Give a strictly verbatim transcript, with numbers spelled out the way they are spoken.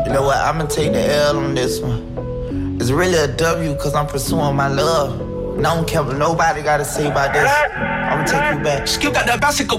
You know what? I'ma take the L on this one. It's really a W cause I'm pursuing my love. And I don't care what nobody gotta say about this. I'ma take you back. Skill got that bicycle.